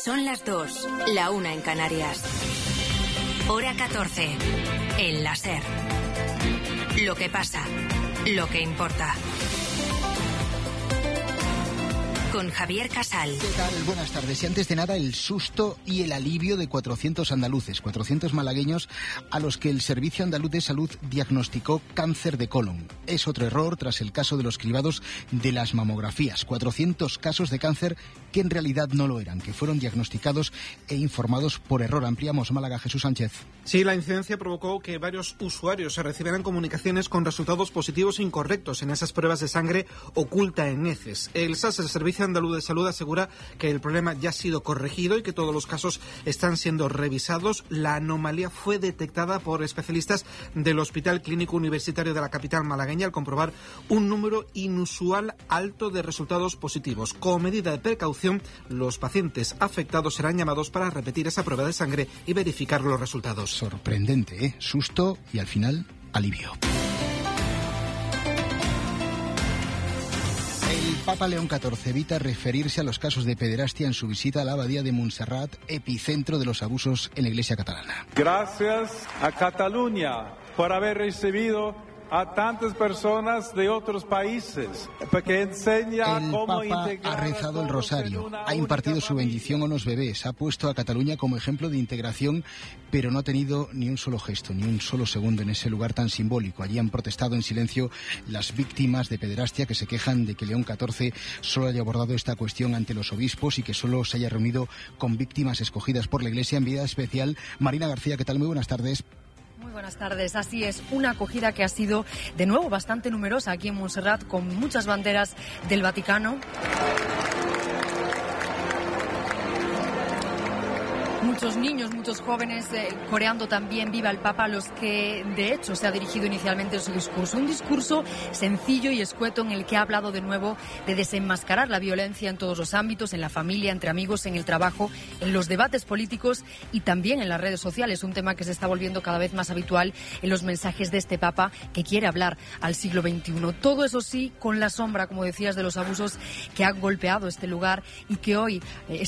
Son las 2, la 1 en Canarias. Hora 14, en la SER. Lo que pasa, lo que importa. Con Javier Casal. ¿Qué tal? Buenas tardes. Y antes de nada, el susto y el alivio de 400 andaluces, 400 malagueños a los que el Servicio Andaluz de Salud diagnosticó cáncer de colon. Es otro error tras el caso de los cribados de las mamografías. 400 casos de cáncer que en realidad no lo eran, que fueron diagnosticados e informados por error. Ampliamos Málaga, Jesús Sánchez. Sí, la incidencia provocó que varios usuarios se recibieran comunicaciones con resultados positivos incorrectos en esas pruebas de sangre oculta en heces. El SAS, el Servicio Andaluz de Salud, asegura que el problema ya ha sido corregido y que todos los casos están siendo revisados. La anomalía fue detectada por especialistas del Hospital Clínico Universitario de la capital malagueña al comprobar un número inusual alto de resultados positivos. Como medida de precaución, los pacientes afectados serán llamados para repetir esa prueba de sangre y verificar los resultados. Sorprendente, ¿eh? Susto y al final alivio. El Papa León XIV evita referirse a los casos de pederastia en su visita a la abadía de Montserrat, epicentro de los abusos en la Iglesia catalana. Gracias a Cataluña por haber recibido a tantas personas de otros países, porque enseña cómo integrar. El Papa ha rezado el rosario, ha impartido su bendición a unos bebés, ha puesto a Cataluña como ejemplo de integración, pero no ha tenido ni un solo gesto, ni un solo segundo en ese lugar tan simbólico. Allí han protestado en silencio las víctimas de pederastia que se quejan de que León XIV solo haya abordado esta cuestión ante los obispos y que solo se haya reunido con víctimas escogidas por la Iglesia. Enviada especial, Marina García, ¿qué tal? Muy buenas tardes. Muy buenas tardes. Así es, una acogida que ha sido de nuevo bastante numerosa aquí en Montserrat, con muchas banderas del Vaticano. Muchos niños, muchos jóvenes coreando también Viva el Papa, a los que de hecho se ha dirigido inicialmente en su discurso. Un discurso sencillo y escueto en el que ha hablado de nuevo de desenmascarar la violencia en todos los ámbitos, en la familia, entre amigos, en el trabajo, en los debates políticos y también en las redes sociales, un tema que se está volviendo cada vez más habitual en los mensajes de este Papa que quiere hablar al siglo XXI. Todo eso sí, con la sombra, como decías, de los abusos que han golpeado este lugar y que hoy,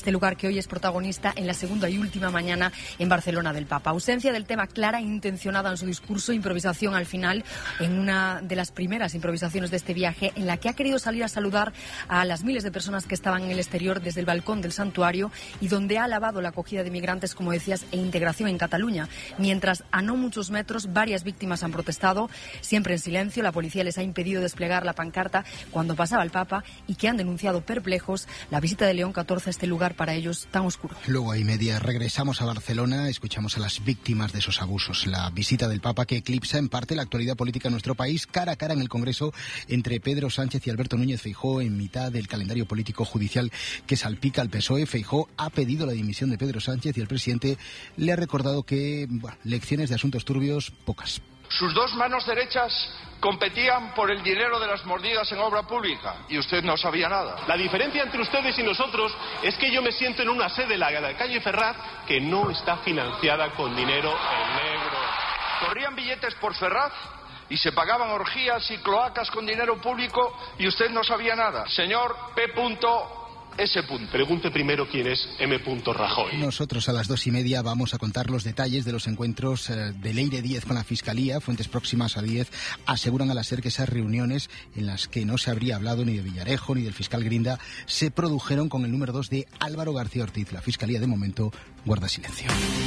es protagonista en la segunda y última mañana en Barcelona del Papa. Ausencia del tema clara e intencionada en su discurso, improvisación al final, en una de las primeras improvisaciones de este viaje, en la que ha querido salir a saludar a las miles de personas que estaban en el exterior desde el balcón del santuario y donde ha alabado la acogida de migrantes, como decías, e integración en Cataluña. Mientras a no muchos metros varias víctimas han protestado, siempre en silencio. La policía les ha impedido desplegar la pancarta cuando pasaba el Papa y que han denunciado perplejos la visita de León XIV a este lugar para ellos tan oscuro. Luego hay media. Regresamos a Barcelona, escuchamos a las víctimas de esos abusos. La visita del Papa que eclipsa en parte la actualidad política en nuestro país, cara a cara en el Congreso entre Pedro Sánchez y Alberto Núñez Feijóo en mitad del calendario político judicial que salpica al PSOE. Feijóo ha pedido la dimisión de Pedro Sánchez y el presidente le ha recordado que lecciones de asuntos turbios, pocas. Sus dos manos derechas competían por el dinero de las mordidas en obra pública y usted no sabía nada. La diferencia entre ustedes y nosotros es que yo me siento en una sede, la calle Ferraz, que no está financiada con dinero en negro. Corrían billetes por Ferraz y se pagaban orgías y cloacas con dinero público y usted no sabía nada. Señor P.S. Pregunte primero quién es M. Rajoy. Nosotros a las 2:30 vamos a contar los detalles de los encuentros de Leire Díez con la Fiscalía. Fuentes próximas a Díez aseguran a la SER que esas reuniones en las que no se habría hablado ni de Villarejo ni del fiscal Grinda se produjeron con el número 2 de Álvaro García Ortiz. La Fiscalía de momento guarda silencio.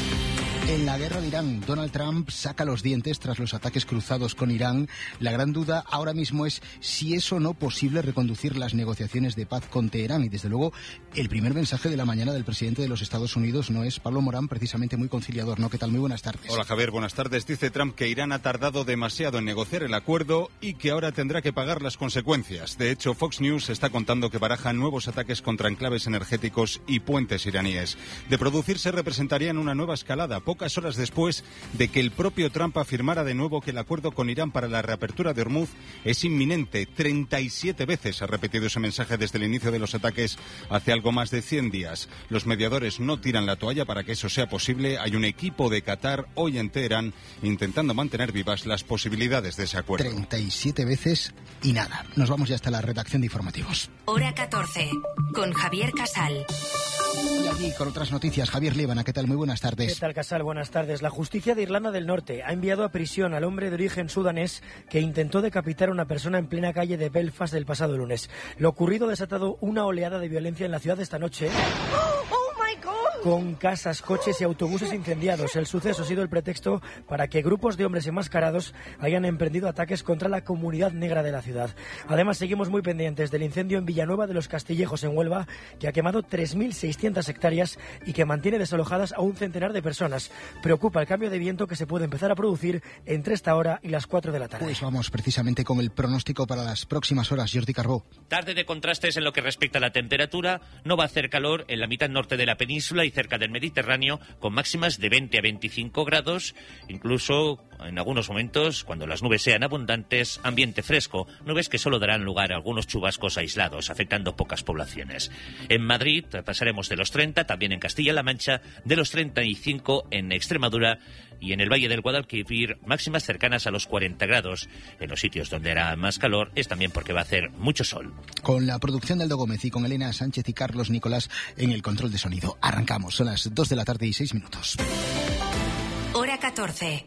En la guerra de Irán, Donald Trump saca los dientes tras los ataques cruzados con Irán. La gran duda ahora mismo es si es o no posible reconducir las negociaciones de paz con Teherán. Y desde luego, el primer mensaje de la mañana del presidente de los Estados Unidos no es Pablo Morán, precisamente muy conciliador, ¿no? ¿Qué tal? Muy buenas tardes. Hola Javier, buenas tardes. Dice Trump que Irán ha tardado demasiado en negociar el acuerdo y que ahora tendrá que pagar las consecuencias. De hecho, Fox News está contando que barajan nuevos ataques contra enclaves energéticos y puentes iraníes. De producirse, representarían una nueva escalada, pocas horas después de que el propio Trump afirmara de nuevo que el acuerdo con Irán para la reapertura de Hormuz es inminente. 37 veces ha repetido ese mensaje desde el inicio de los ataques hace algo más de 100 días. Los mediadores no tiran la toalla para que eso sea posible. Hay un equipo de Qatar hoy en Teherán intentando mantener vivas las posibilidades de ese acuerdo. 37 veces y nada. Nos vamos ya hasta la redacción de informativos. Hora 14, con Javier Casal. Y allí con otras noticias, Javier Líbana, ¿qué tal? Muy buenas tardes. ¿Qué tal, Casal? Buenas tardes. La justicia de Irlanda del Norte ha enviado a prisión al hombre de origen sudanés que intentó decapitar a una persona en plena calle de Belfast el pasado lunes. Lo ocurrido ha desatado una oleada de violencia en la ciudad esta noche, con casas, coches y autobuses incendiados. El suceso ha sido el pretexto para que grupos de hombres enmascarados hayan emprendido ataques contra la comunidad negra de la ciudad. Además, seguimos muy pendientes del incendio en Villanueva de los Castillejos, en Huelva, que ha quemado 3.600 hectáreas y que mantiene desalojadas a un centenar de personas. Preocupa el cambio de viento que se puede empezar a producir entre esta hora y las 4 de la tarde. Pues vamos precisamente con el pronóstico para las próximas horas. Jordi Carbó. Tarde de contrastes en lo que respecta a la temperatura. No va a hacer calor en la mitad norte de la península y cerca del Mediterráneo, con máximas de 20 a 25 grados, incluso en algunos momentos, cuando las nubes sean abundantes, ambiente fresco, nubes que solo darán lugar a algunos chubascos aislados, afectando pocas poblaciones. En Madrid pasaremos de los 30, también en Castilla-La Mancha, de los 35 en Extremadura, y en el Valle del Guadalquivir máximas cercanas a los 40 grados. En los sitios donde hará más calor es también porque va a hacer mucho sol. Con la producción de Aldo Gómez y con Elena Sánchez y Carlos Nicolás en el control de sonido. Arrancamos, son las 2 de la tarde y 6 minutos. Hora 14.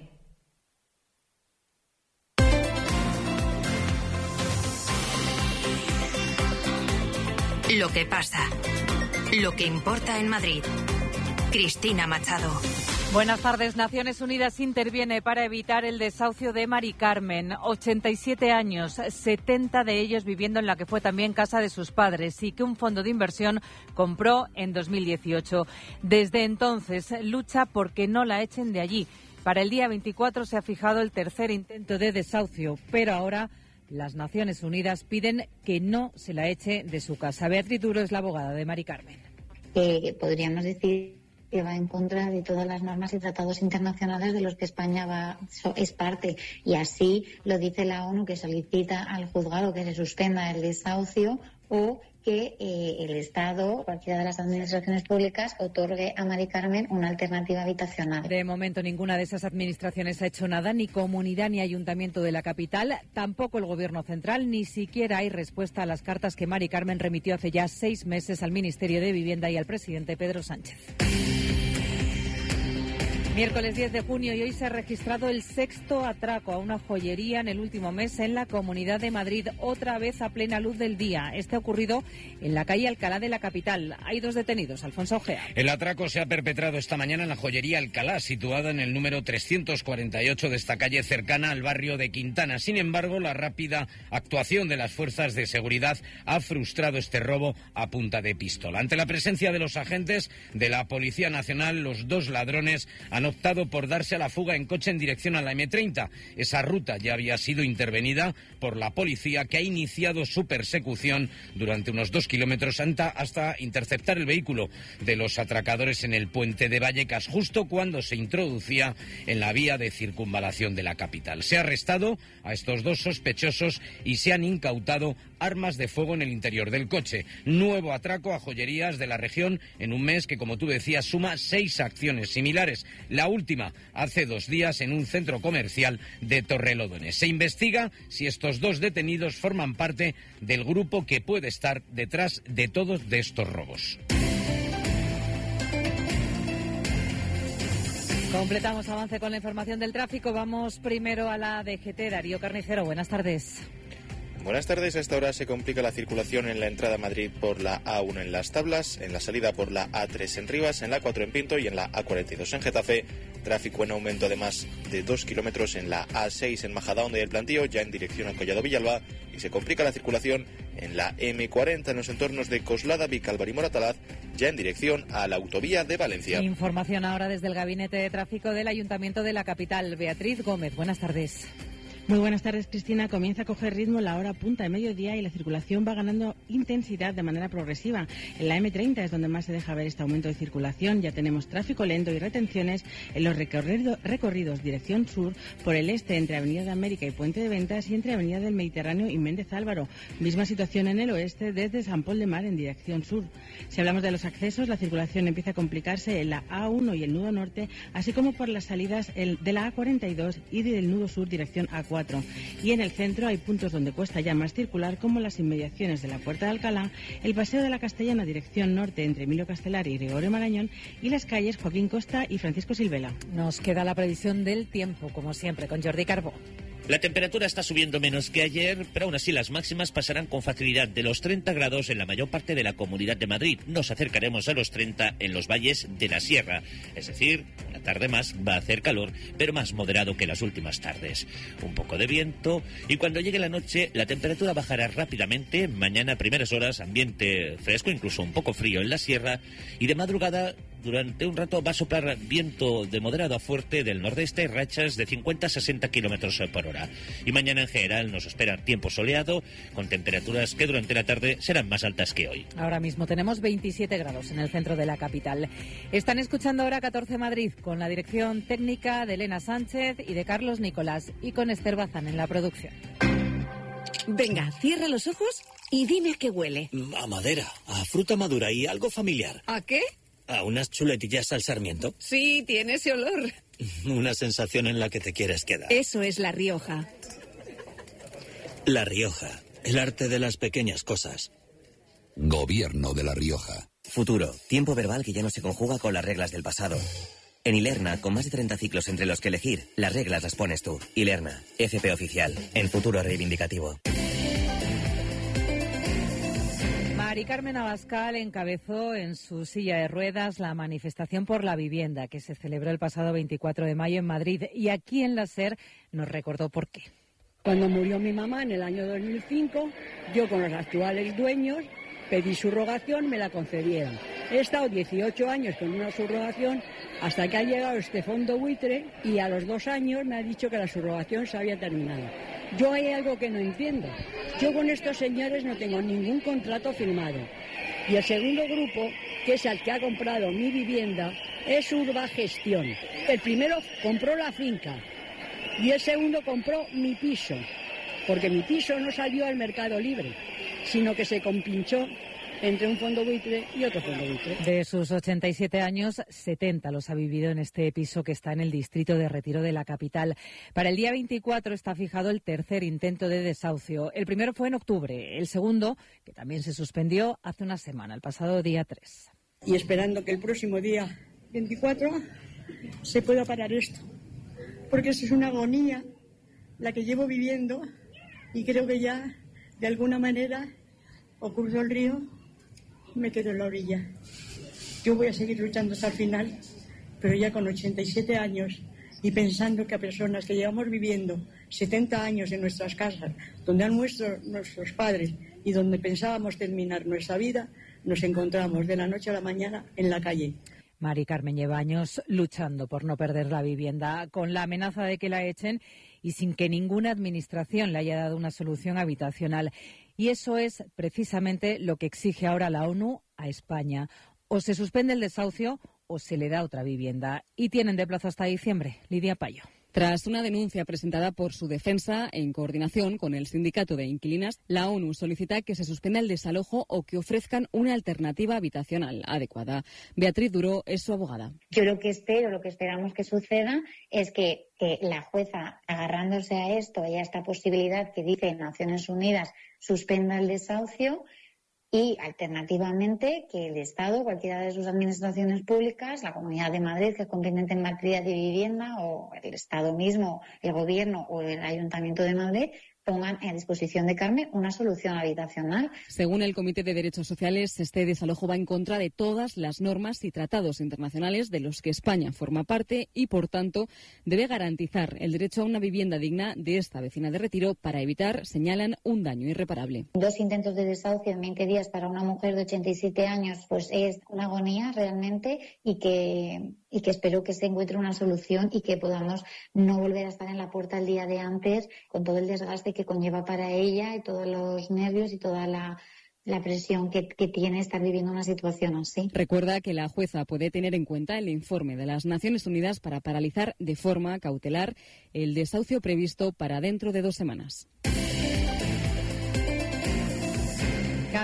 Lo que pasa. Lo que importa en Madrid. Cristina Machado. Buenas tardes. Naciones Unidas interviene para evitar el desahucio de Mari Carmen. 87 años, 70 de ellos viviendo en la que fue también casa de sus padres y que un fondo de inversión compró en 2018. Desde entonces lucha porque no la echen de allí. Para el día 24 se ha fijado el tercer intento de desahucio, pero ahora las Naciones Unidas piden que no se la eche de su casa. Beatriz Duro es la abogada de Mari Carmen. Podríamos decir que va en contra de todas las normas y tratados internacionales de los que España es parte. Y así lo dice la ONU, que solicita al juzgado que se suspenda el desahucio o que el Estado, cualquiera de las administraciones públicas, otorgue a Mari Carmen una alternativa habitacional. De momento ninguna de esas administraciones ha hecho nada, ni comunidad ni ayuntamiento de la capital, tampoco el Gobierno central, ni siquiera hay respuesta a las cartas que Mari Carmen remitió hace ya 6 meses al Ministerio de Vivienda y al presidente Pedro Sánchez. Miércoles 10 de junio y hoy se ha registrado el 6º atraco a una joyería en el último mes en la Comunidad de Madrid, otra vez a plena luz del día. Este ha ocurrido en la calle Alcalá de la capital. Hay 2 detenidos. Alfonso Ojea. El atraco se ha perpetrado esta mañana en la joyería Alcalá, situada en el número 348 de esta calle cercana al barrio de Quintana. Sin embargo, la rápida actuación de las fuerzas de seguridad ha frustrado este robo a punta de pistola. Ante la presencia de los agentes de la Policía Nacional, los 2 ladrones han optado por darse a la fuga en coche en dirección a la M30. Esa ruta ya había sido intervenida por la policía, que ha iniciado su persecución durante unos 2 kilómetros hasta interceptar el vehículo de los atracadores en el puente de Vallecas, justo cuando se introducía en la vía de circunvalación de la capital. Se ha arrestado a estos 2 sospechosos y se han incautado armas de fuego en el interior del coche. Nuevo atraco a joyerías de la región en un mes que, como tú decías, suma 6 acciones similares. La última hace 2 días en un centro comercial de Torrelodones. Se investiga si estos 2 detenidos forman parte del grupo que puede estar detrás de todos de estos robos. Completamos avance con la información del tráfico. Vamos primero a la DGT. Darío Carnicero, buenas tardes. Buenas tardes. A esta hora se complica la circulación en la entrada a Madrid por la A1 en Las Tablas, en la salida por la A3 en Rivas, en la A4 en Pinto y en la A42 en Getafe. Tráfico en aumento de más de 2 kilómetros en la A6 en Majadahonda y el Plantío, ya en dirección a Collado Villalba, y se complica la circulación en la M40 en los entornos de Coslada, Vicálvaro y Moratalaz, ya en dirección a la autovía de Valencia. Información ahora desde el Gabinete de Tráfico del Ayuntamiento de la capital. Beatriz Gómez, buenas tardes. Muy buenas tardes, Cristina. Comienza a coger ritmo la hora punta de mediodía y la circulación va ganando intensidad de manera progresiva. En la M30 es donde más se deja ver este aumento de circulación. Ya tenemos tráfico lento y retenciones en los recorridos dirección sur por el este entre Avenida de América y Puente de Ventas y entre Avenida del Mediterráneo y Méndez Álvaro. Misma situación en el oeste desde San Pol de Mar en dirección sur. Si hablamos de los accesos, la circulación empieza a complicarse en la A1 y el nudo norte, así como por las salidas de la A42 y del nudo sur dirección A4. 24. Y en el centro hay puntos donde cuesta ya más circular, como las inmediaciones de la Puerta de Alcalá, el Paseo de la Castellana dirección norte entre Emilio Castelar y Gregorio Marañón, y las calles Joaquín Costa y Francisco Silvela. Nos queda la previsión del tiempo, como siempre, con Jordi Carbó. La temperatura está subiendo menos que ayer, pero aún así las máximas pasarán con facilidad de los 30 grados en la mayor parte de la Comunidad de Madrid. Nos acercaremos a los 30 en los valles de la Sierra. Es decir, una tarde más va a hacer calor, pero más moderado que las últimas tardes. Un poco de viento y cuando llegue la noche la temperatura bajará rápidamente. Mañana a primeras horas ambiente fresco, incluso un poco frío en la Sierra, y de madrugada durante un rato va a soplar viento de moderado a fuerte del nordeste, rachas de 50 a 60 kilómetros por hora. Y mañana en general nos espera tiempo soleado, con temperaturas que durante la tarde serán más altas que hoy. Ahora mismo tenemos 27 grados en el centro de la capital. Están escuchando Hora 14 Madrid, con la dirección técnica de Elena Sánchez y de Carlos Nicolás, y con Esther Bazán en la producción. Venga, cierra los ojos y dime a qué huele. A madera, a fruta madura y algo familiar. ¿A qué? ¿A unas chuletillas al sarmiento? Sí, tiene ese olor. Una sensación en la que te quieres quedar. Eso es La Rioja. La Rioja, el arte de las pequeñas cosas. Gobierno de La Rioja. Futuro, tiempo verbal que ya no se conjuga con las reglas del pasado. En Ilerna, con más de 30 ciclos entre los que elegir, las reglas las pones tú. Ilerna, FP oficial, en futuro reivindicativo. Mari Carmen Abascal encabezó en su silla de ruedas la manifestación por la vivienda que se celebró el pasado 24 de mayo en Madrid, y aquí en la SER nos recordó por qué. Cuando murió mi mamá en el año 2005, yo con los actuales dueños pedí subrogación, me la concedieron. He estado 18 años con una subrogación hasta que ha llegado este fondo buitre y a los 2 años me ha dicho que la subrogación se había terminado. Yo hay algo que no entiendo. Yo con estos señores no tengo ningún contrato firmado. Y el segundo grupo, que es el que ha comprado mi vivienda, es Urbagestión. El primero compró la finca y el segundo compró mi piso, porque mi piso no salió al mercado libre, sino que se compinchó entre un fondo buitre y otro fondo buitre. De sus 87 años, 70 los ha vivido en este piso que está en el distrito de Retiro de la capital. Para el día 24 está fijado el tercer intento de desahucio. El primero fue en octubre, el segundo, que también se suspendió hace una semana, el pasado día 3. Y esperando que el próximo día 24 se pueda parar esto, porque eso es una agonía la que llevo viviendo y creo que ya, de alguna manera, o cruzo el río, me quedo en la orilla. Yo voy a seguir luchando hasta el final, pero ya con 87 años y pensando que a personas que llevamos viviendo 70 años en nuestras casas, donde han muerto nuestros padres y donde pensábamos terminar nuestra vida, nos encontramos de la noche a la mañana en la calle. Mari Carmen lleva años luchando por no perder la vivienda, con la amenaza de que la echen y sin que ninguna administración le haya dado una solución habitacional. Y eso es precisamente lo que exige ahora la ONU a España. O se suspende el desahucio o se le da otra vivienda. Y tienen de plazo hasta diciembre. Lidia Payo. Tras una denuncia presentada por su defensa en coordinación con el sindicato de inquilinas, la ONU solicita que se suspenda el desalojo o que ofrezcan una alternativa habitacional adecuada. Beatriz Duró es su abogada. Yo lo que esperamos que suceda es que la jueza, agarrándose a esto y a esta posibilidad que dice Naciones Unidas, suspenda el desahucio. Y, alternativamente, que el Estado, cualquiera de sus administraciones públicas, la Comunidad de Madrid, que es competente en materia de vivienda, o el Estado mismo, el Gobierno o el Ayuntamiento de Madrid, pongan a disposición de Carmen una solución habitacional. Según el Comité de Derechos Sociales, este desalojo va en contra de todas las normas y tratados internacionales de los que España forma parte y, por tanto, debe garantizar el derecho a una vivienda digna de esta vecina de Retiro para evitar, señalan, un daño irreparable. 2 intentos de desahucio en 20 días para una mujer de 87 años, pues es una agonía realmente y que espero que se encuentre una solución y que podamos no volver a estar en la puerta el día de antes con todo el desgaste que conlleva para ella y todos los nervios y toda la presión que tiene estar viviendo una situación así. Recuerda que la jueza puede tener en cuenta el informe de las Naciones Unidas para paralizar de forma cautelar el desahucio previsto para dentro de 2 semanas.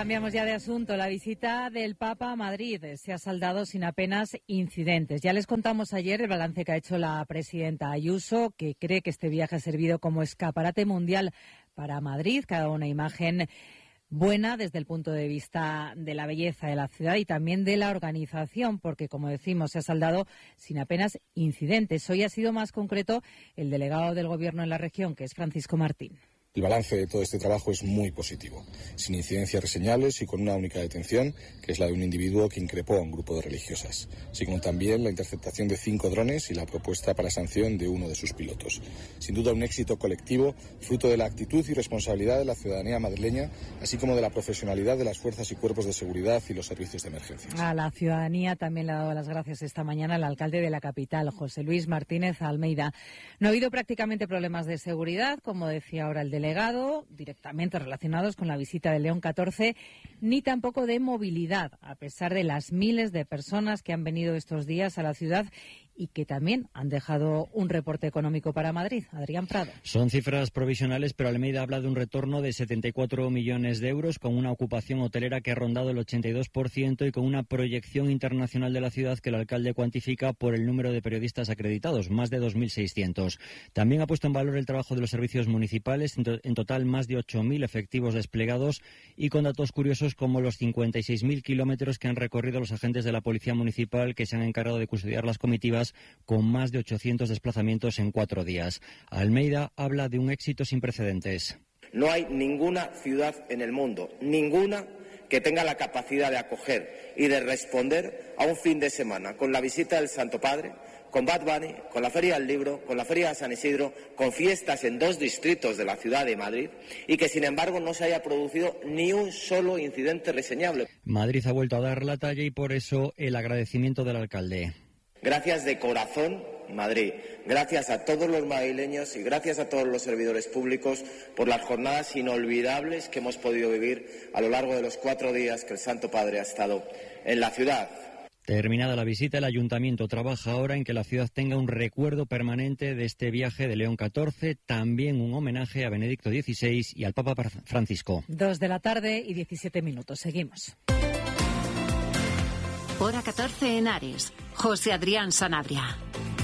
Cambiamos ya de asunto. La visita del Papa a Madrid se ha saldado sin apenas incidentes. Ya les contamos ayer el balance que ha hecho la presidenta Ayuso, que cree que este viaje ha servido como escaparate mundial para Madrid, que ha dado una imagen buena desde el punto de vista de la belleza de la ciudad y también de la organización, porque, como decimos, se ha saldado sin apenas incidentes. Hoy ha sido más concreto el delegado del Gobierno en la región, que es Francisco Martín. El balance de todo este trabajo es muy positivo, sin incidencias reseñables y con una única detención, que es la de un individuo que increpó a un grupo de religiosas, así como también la interceptación de 5 drones y la propuesta para sanción de uno de sus pilotos. Sin duda un éxito colectivo, fruto de la actitud y responsabilidad de la ciudadanía madrileña, así como de la profesionalidad de las fuerzas y cuerpos de seguridad y los servicios de emergencias. A la ciudadanía también le ha dado las gracias esta mañana el alcalde de la capital, José Luis Martínez Almeida. No ha habido prácticamente problemas de seguridad, como decía ahora el delegado, directamente relacionados con la visita de León XIV, ni tampoco de movilidad, a pesar de las miles de personas que han venido estos días a la ciudad y que también han dejado un reporte económico para Madrid. Adrián Prado. Son cifras provisionales, pero Almeida habla de un retorno de 74 millones de euros, con una ocupación hotelera que ha rondado el 82% y con una proyección internacional de la ciudad que el alcalde cuantifica por el número de periodistas acreditados, más de 2.600. También ha puesto en valor el trabajo de los servicios municipales, en total más de 8.000 efectivos desplegados y con datos curiosos como los 56.000 kilómetros que han recorrido los agentes de la Policía Municipal, que se han encargado de custodiar las comitivas, con más de 800 desplazamientos en 4 días. Almeida habla de un éxito sin precedentes. No hay ninguna ciudad en el mundo, ninguna, que tenga la capacidad de acoger y de responder a un fin de semana con la visita del Santo Padre, con Bad Bunny, con la Feria del Libro, con la Feria de San Isidro, con fiestas en 2 distritos de la ciudad de Madrid y que, sin embargo, no se haya producido ni un solo incidente reseñable. Madrid ha vuelto a dar la talla y por eso el agradecimiento del alcalde. Gracias de corazón, Madrid. Gracias a todos los madrileños y gracias a todos los servidores públicos por las jornadas inolvidables que hemos podido vivir a lo largo de los 4 días que el Santo Padre ha estado en la ciudad. Terminada la visita, el Ayuntamiento trabaja ahora en que la ciudad tenga un recuerdo permanente de este viaje de León XIV, también un homenaje a Benedicto XVI y al Papa Francisco. 2 de la tarde y 17 minutos. Seguimos. Hora 14 en Ares. José Adrián Sanabria.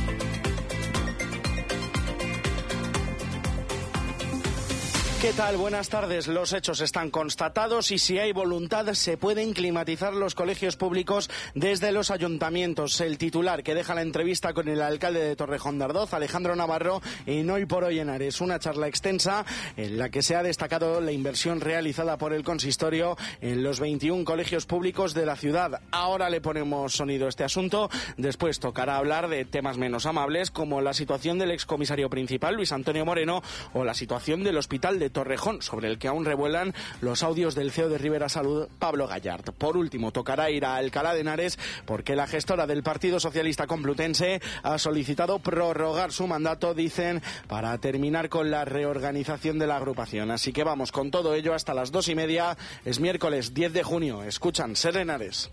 ¿Qué tal? Buenas tardes. Los hechos están constatados y si hay voluntad se pueden climatizar los colegios públicos desde los ayuntamientos. El titular que deja la entrevista con el alcalde de Torrejón de Ardoz, Alejandro Navarro, en Hoy por Hoy en Ares. Una charla extensa en la que se ha destacado la inversión realizada por el consistorio en los 21 colegios públicos de la ciudad. Ahora le ponemos sonido a este asunto. Después tocará hablar de temas menos amables como la situación del excomisario principal, Luis Antonio Moreno, o la situación del hospital de Torrejón, sobre el que aún revuelan los audios del CEO de Rivera Salud, Pablo Gallard. Por último, tocará ir a Alcalá de Henares porque la gestora del Partido Socialista Complutense ha solicitado prorrogar su mandato, dicen, para terminar con la reorganización de la agrupación. Así que vamos con todo ello hasta las 2:30. Es miércoles 10 de junio. Escuchan Ser Henares.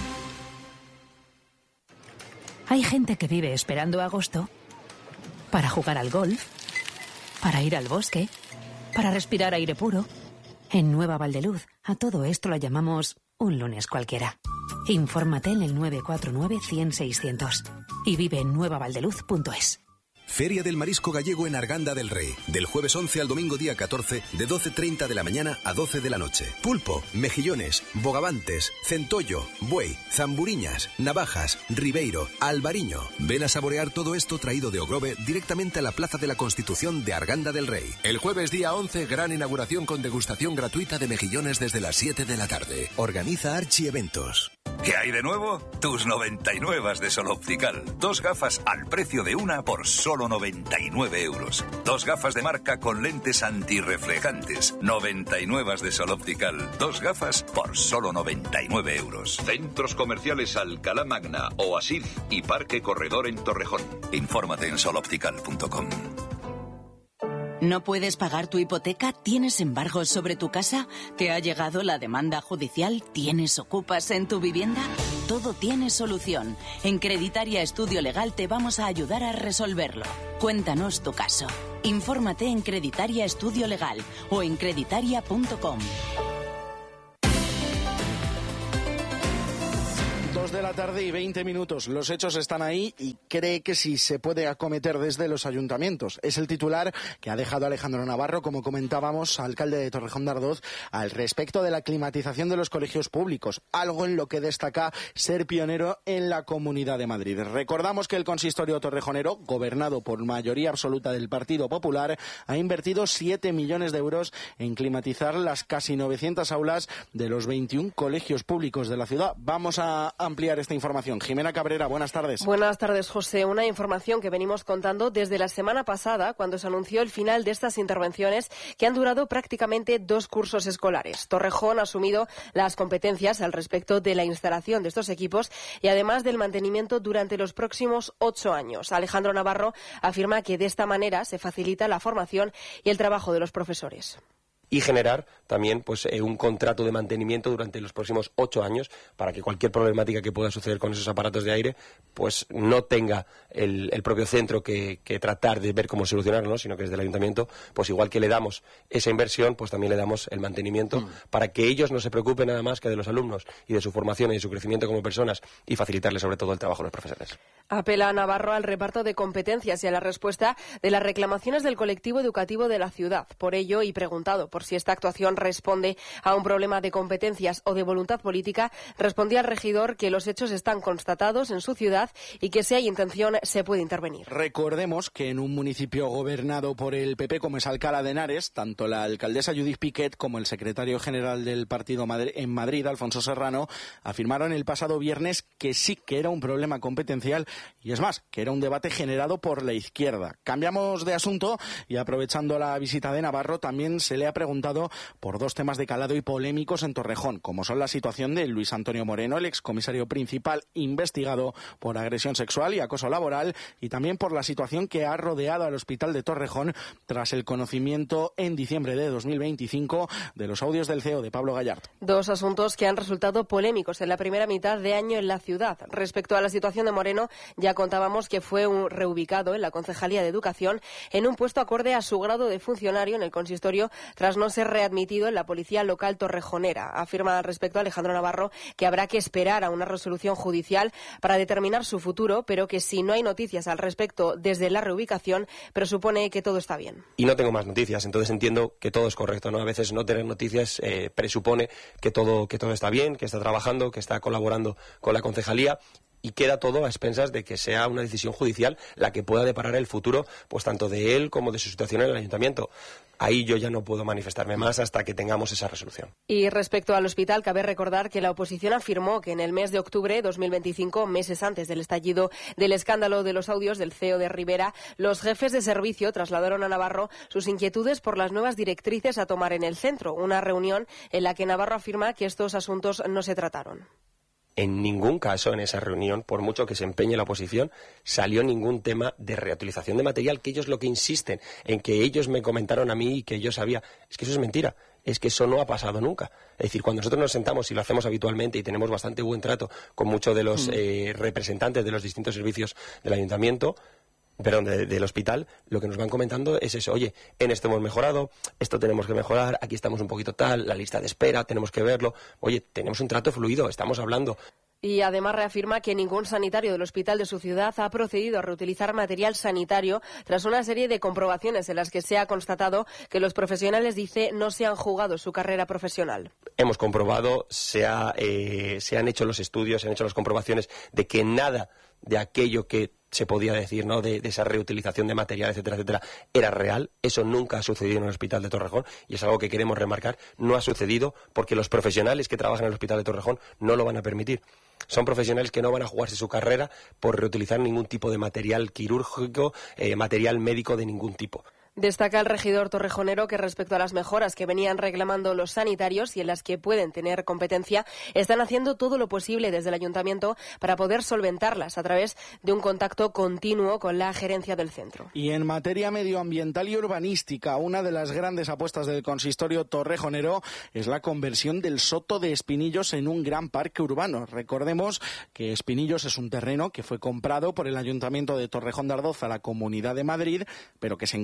Hay gente que vive esperando agosto para jugar al golf, para ir al bosque, para respirar aire puro. En Nueva Valdeluz, a todo esto lo llamamos un lunes cualquiera. Infórmate en el 949-100-600 y vive en nuevavaldeluz.es. Feria del Marisco Gallego en Arganda del Rey. Del jueves 11 al domingo día 14, de 12:30 de la mañana a 12 de la noche. Pulpo, mejillones, bogavantes, centollo, buey, zamburiñas, navajas, ribeiro, albariño. Ven a saborear todo esto traído de Ogrove directamente a la Plaza de la Constitución de Arganda del Rey. El jueves día 11, gran inauguración con degustación gratuita de mejillones desde las 7 de la tarde. Organiza Archi Eventos. ¿Qué hay de nuevo? Tus 99 de Sol Optical. 2 gafas al precio de una por solo 99 euros. 2 gafas de marca con lentes antirreflejantes. 99 de Sol Optical. 2 gafas por solo 99 euros. Centros comerciales Alcalá Magna, Oasis y Parque Corredor en Torrejón. Infórmate en soloptical.com. ¿No puedes pagar tu hipoteca? ¿Tienes embargos sobre tu casa? ¿Te ha llegado la demanda judicial? ¿Tienes ocupas en tu vivienda? Todo tiene solución. En Creditaria Estudio Legal te vamos a ayudar a resolverlo. Cuéntanos tu caso. Infórmate en Creditaria Estudio Legal o en creditaria.com. 2 de la tarde y 20 minutos. Los hechos están ahí y cree que sí se puede acometer desde los ayuntamientos. Es el titular que ha dejado Alejandro Navarro, como comentábamos, alcalde de Torrejón de Ardoz, al respecto de la climatización de los colegios públicos, algo en lo que destaca ser pionero en la Comunidad de Madrid. Recordamos que el consistorio torrejonero, gobernado por mayoría absoluta del Partido Popular, ha invertido 7 millones de euros en climatizar las casi 900 aulas de los 21 colegios públicos de la ciudad. Vamos a ampliar esta información. Jimena Cabrera, buenas tardes. Buenas tardes, José. Una información que venimos contando desde la semana pasada, cuando se anunció el final de estas intervenciones que han durado prácticamente 2 cursos escolares. Torrejón ha asumido las competencias al respecto de la instalación de estos equipos y además del mantenimiento durante los próximos 8 años. Alejandro Navarro afirma que de esta manera se facilita la formación y el trabajo de los profesores. Y generar también un contrato de mantenimiento durante los próximos 8 años para que cualquier problemática que pueda suceder con esos aparatos de aire no tenga el propio centro que tratar de ver cómo solucionarlo, ¿no? Sino que desde el ayuntamiento, igual que le damos esa inversión, también le damos el mantenimiento para que ellos no se preocupen nada más que de los alumnos y de su formación y de su crecimiento como personas y facilitarles sobre todo el trabajo a los profesores. Apela a Navarro al reparto de competencias y a la respuesta de las reclamaciones del colectivo educativo de la ciudad. Por ello, y preguntado por si esta actuación responde a un problema de competencias o de voluntad política, respondía al regidor que los hechos están constatados en su ciudad y que si hay intención se puede intervenir. Recordemos que en un municipio gobernado por el PP como es Alcalá de Henares, tanto la alcaldesa Judith Piquet como el secretario general del partido en Madrid, Alfonso Serrano, afirmaron el pasado viernes que sí que era un problema competencial y es más, que era un debate generado por la izquierda. Cambiamos de asunto y aprovechando la visita de Navarro también se le ha preguntado por 2 temas de calado y polémicos en Torrejón, como son la situación de Luis Antonio Moreno, el excomisario principal investigado por agresión sexual y acoso laboral, y también por la situación que ha rodeado al hospital de Torrejón tras el conocimiento en diciembre de 2025 de los audios del CEO de Pablo Gallardo. 2 asuntos que han resultado polémicos en la primera mitad de año en la ciudad. Respecto a la situación de Moreno, ya contábamos que fue reubicado en la Concejalía de Educación en un puesto acorde a su grado de funcionario en el consistorio tras no ser readmitido en la Policía Local Torrejonera. Afirma al respecto Alejandro Navarro que habrá que esperar a una resolución judicial para determinar su futuro, pero que si no hay noticias al respecto desde la reubicación, presupone que todo está bien. Y no tengo más noticias, entonces entiendo que todo es correcto, ¿no? A veces no tener noticias presupone que todo está bien, que está trabajando, que está colaborando con la concejalía. Y queda todo a expensas de que sea una decisión judicial la que pueda deparar el futuro, tanto de él como de su situación en el ayuntamiento. Ahí yo ya no puedo manifestarme más hasta que tengamos esa resolución. Y respecto al hospital, cabe recordar que la oposición afirmó que en el mes de octubre de 2025, meses antes del estallido del escándalo de los audios del CEO de Rivera, los jefes de servicio trasladaron a Navarro sus inquietudes por las nuevas directrices a tomar en el centro. Una reunión en la que Navarro afirma que estos asuntos no se trataron. En ningún caso en esa reunión, por mucho que se empeñe la oposición, salió ningún tema de reutilización de material, que ellos lo que insisten en que ellos me comentaron a mí y que yo sabía. Es que eso es mentira, es que eso no ha pasado nunca. Es decir, cuando nosotros nos sentamos y lo hacemos habitualmente y tenemos bastante buen trato con muchos de los representantes de los distintos servicios del ayuntamiento, del hospital, lo que nos van comentando es eso: oye, en esto hemos mejorado, esto tenemos que mejorar, aquí estamos un poquito tal, la lista de espera, tenemos que verlo. Oye, tenemos un trato fluido, estamos hablando. Y además reafirma que ningún sanitario del hospital de su ciudad ha procedido a reutilizar material sanitario tras una serie de comprobaciones en las que se ha constatado que los profesionales, dice, no se han jugado su carrera profesional. Hemos comprobado, se han hecho los estudios, se han hecho las comprobaciones de que nada de aquello que se podía decir, ¿no?, de esa reutilización de material, etcétera, etcétera, era real. Eso nunca ha sucedido en el hospital de Torrejón y es algo que queremos remarcar. No ha sucedido porque los profesionales que trabajan en el hospital de Torrejón no lo van a permitir. Son profesionales que no van a jugarse su carrera por reutilizar ningún tipo de material quirúrgico, material médico de ningún tipo. Destaca el regidor torrejonero que respecto a las mejoras que venían reclamando los sanitarios y en las que pueden tener competencia, están haciendo todo lo posible desde el ayuntamiento para poder solventarlas a través de un contacto continuo con la gerencia del centro. Y en materia medioambiental y urbanística, una de las grandes apuestas del consistorio torrejonero es la conversión del Soto de Espinillos en un gran parque urbano. Recordemos que Espinillos es un terreno que fue comprado por el Ayuntamiento de Torrejón de Ardoz a la Comunidad de Madrid, pero que se encuentra en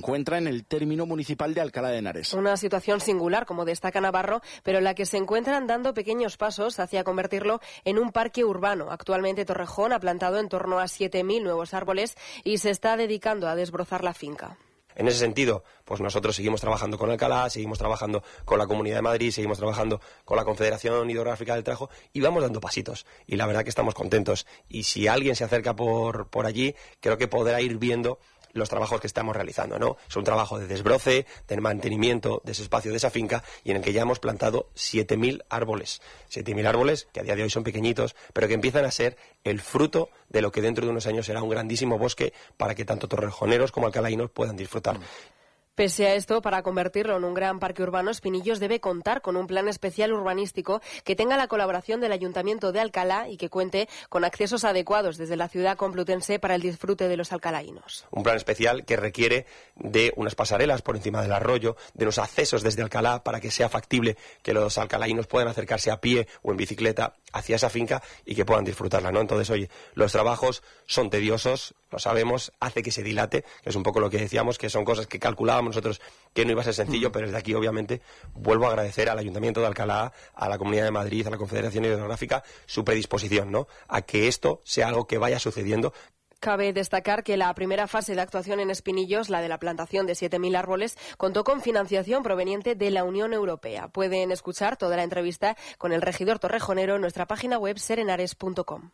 en el término municipal de Alcalá de Henares. Una situación singular, como destaca Navarro, pero en la que se encuentran dando pequeños pasos hacia convertirlo en un parque urbano. Actualmente Torrejón ha plantado en torno a 7.000 nuevos árboles y se está dedicando a desbrozar la finca. En ese sentido, pues nosotros seguimos trabajando con Alcalá, seguimos trabajando con la Comunidad de Madrid, seguimos trabajando con la Confederación Hidrográfica del Tajo y vamos dando pasitos. Y la verdad que estamos contentos. Y si alguien se acerca por allí, creo que podrá ir viendo los trabajos que estamos realizando, ¿no? Es un trabajo de desbroce, de mantenimiento de ese espacio, de esa finca, y en el que ya hemos plantado 7.000 árboles. 7.000 árboles que a día de hoy son pequeñitos, pero que empiezan a ser el fruto de lo que dentro de unos años será un grandísimo bosque para que tanto torrejoneros como alcalainos puedan disfrutar. Pese a esto, para convertirlo en un gran parque urbano, Espinillos debe contar con un plan especial urbanístico que tenga la colaboración del Ayuntamiento de Alcalá y que cuente con accesos adecuados desde la ciudad complutense para el disfrute de los alcalainos. Un plan especial que requiere de unas pasarelas por encima del arroyo, de unos accesos desde Alcalá para que sea factible que los alcalainos puedan acercarse a pie o en bicicleta hacia esa finca y que puedan disfrutarla, ¿no? Entonces, oye, los trabajos son tediosos, lo sabemos, hace que se dilate, que es un poco lo que decíamos, que son cosas que calculábamos nosotros que no iba a ser sencillo, pero desde aquí, obviamente, vuelvo a agradecer al Ayuntamiento de Alcalá, a la Comunidad de Madrid, a la Confederación Hidrográfica, su predisposición, ¿no?, a que esto sea algo que vaya sucediendo. Cabe destacar que la primera fase de actuación en Espinillos, la de la plantación de 7.000 árboles, contó con financiación proveniente de la Unión Europea. Pueden escuchar toda la entrevista con el regidor torrejonero en nuestra página web serenares.com.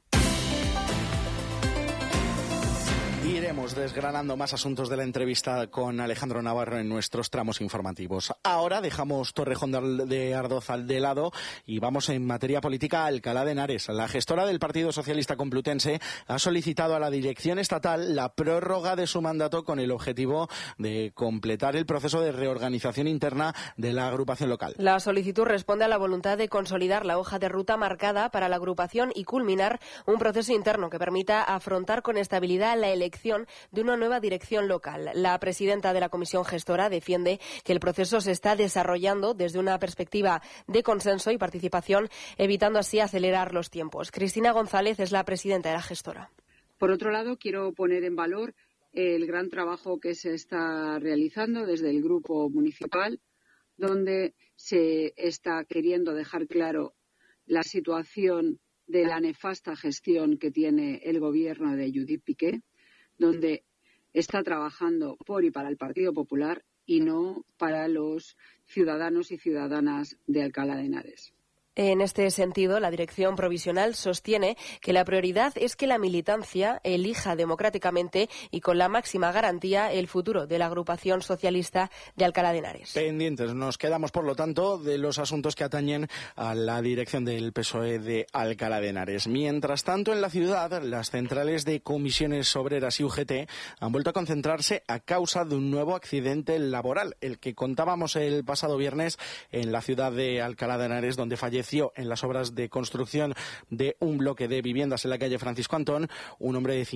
Iremos desgranando más asuntos de la entrevista con Alejandro Navarro en nuestros tramos informativos. Ahora dejamos Torrejón de Ardoz de lado y vamos en materia política a Alcalá de Henares. La gestora del Partido Socialista Complutense ha solicitado a la dirección estatal la prórroga de su mandato con el objetivo de completar el proceso de reorganización interna de la agrupación local. La solicitud responde a la voluntad de consolidar la hoja de ruta marcada para la agrupación y culminar un proceso interno que permita afrontar con estabilidad la elección de una nueva dirección local. La presidenta de la comisión gestora defiende que el proceso se está desarrollando desde una perspectiva de consenso y participación, evitando así acelerar los tiempos. Cristina González es la presidenta de la gestora. Por otro lado, quiero poner en valor el gran trabajo que se está realizando desde el grupo municipal, donde se está queriendo dejar claro la situación de la nefasta gestión que tiene el gobierno de Judith Piqué, donde está trabajando por y para el Partido Popular y no para los ciudadanos y ciudadanas de Alcalá de Henares. En este sentido, la dirección provisional sostiene que la prioridad es que la militancia elija democráticamente y con la máxima garantía el futuro de la agrupación socialista de Alcalá de Henares. Pendientes nos quedamos, por lo tanto, de los asuntos que atañen a la dirección del PSOE de Alcalá de Henares. Mientras tanto, en la ciudad, las centrales de comisiones obreras y UGT han vuelto a concentrarse a causa de un nuevo accidente laboral, el que contábamos el pasado viernes en la ciudad de Alcalá de Henares, donde falleció en las obras de construcción de un bloque de viviendas en la calle Francisco Antón un hombre de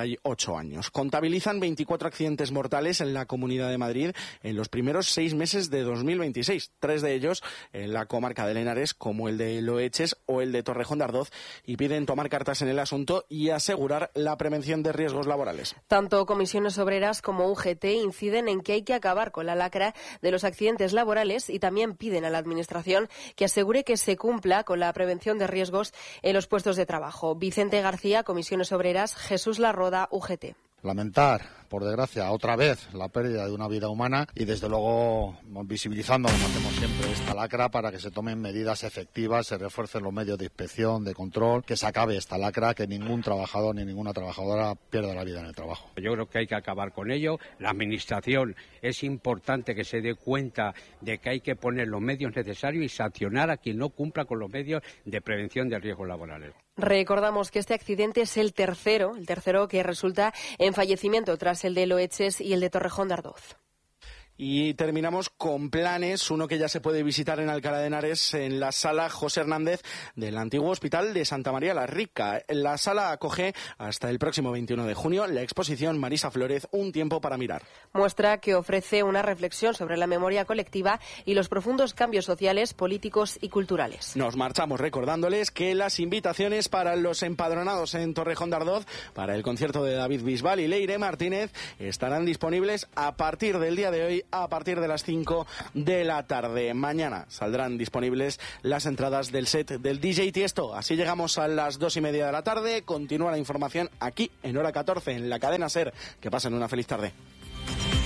58 años. Contabilizan 24 accidentes mortales en la Comunidad de Madrid en los primeros 6 meses de 2026, 3 de ellos en la comarca de Henares, como el de Loeches o el de Torrejón de Ardoz, y piden tomar cartas en el asunto y asegurar la prevención de riesgos laborales. Tanto comisiones obreras como UGT inciden en que hay que acabar con la lacra de los accidentes laborales y también piden a la Administración que asegure que se cumpla con la prevención de riesgos en los puestos de trabajo. Vicente García, Comisiones Obreras, Jesús Larroda, UGT. Lamentar, por desgracia, otra vez la pérdida de una vida humana y, desde luego, visibilizando, como hacemos siempre, esta lacra para que se tomen medidas efectivas, se refuercen los medios de inspección, de control, que se acabe esta lacra, que ningún trabajador ni ninguna trabajadora pierda la vida en el trabajo. Yo creo que hay que acabar con ello. La Administración es importante que se dé cuenta de que hay que poner los medios necesarios y sancionar a quien no cumpla con los medios de prevención de riesgos laborales. Recordamos que este accidente es el tercero que resulta en fallecimiento tras el de Loeches y el de Torrejón de Ardoz. Y terminamos con planes, uno que ya se puede visitar en Alcalá de Henares, en la sala José Hernández del antiguo Hospital de Santa María la Rica. La sala acoge hasta el próximo 21 de junio la exposición Marisa Flórez, Un tiempo para mirar. Muestra que ofrece una reflexión sobre la memoria colectiva y los profundos cambios sociales, políticos y culturales. Nos marchamos recordándoles que las invitaciones para los empadronados en Torrejón de Ardoz para el concierto de David Bisbal y Leire Martínez estarán disponibles a partir del día de hoy, a partir de las 5 de la tarde. Mañana saldrán disponibles las entradas del set del DJ Tiesto. Así llegamos a las 2:30 de la tarde. Continúa la información aquí en Hora 14 en la cadena SER. Que pasen una feliz tarde.